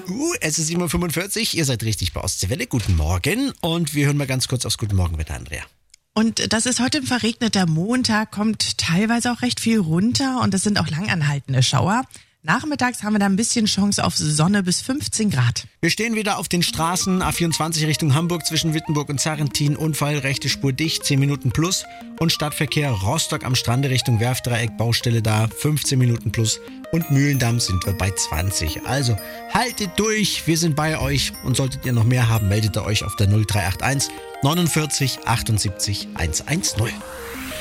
Es ist 7:45 Uhr, ihr seid richtig bei Ostseewelle. Guten Morgen und wir hören mal ganz kurz aufs Guten Morgenwetter, Andrea. Und das ist heute ein verregneter Montag, kommt teilweise auch recht viel runter und das sind auch langanhaltende Schauer. Nachmittags haben wir da ein bisschen Chance auf Sonne bis 15 Grad. Wir stehen wieder auf den Straßen, A24 Richtung Hamburg zwischen Wittenburg und Sarrentin. Unfall, rechte Spur dicht, 10 Minuten plus. Und Stadtverkehr Rostock am Strande Richtung Werftdreieck, Baustelle da, 15 Minuten plus. Und Mühlendamm sind wir bei 20. Also haltet durch, wir sind bei euch. Und solltet ihr noch mehr haben, meldet ihr euch auf der 0381 49 78 110.